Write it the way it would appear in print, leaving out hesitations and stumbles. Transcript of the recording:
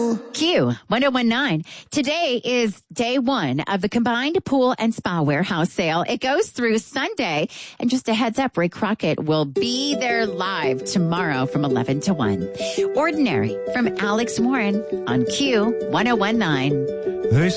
Q 1019. Today is day one of the combined pool and spa warehouse sale. It goes through Sunday. And just a heads up, Ray Crockett will be there live tomorrow from 11 to 1. Ordinary from Alex Warren on Q 1019.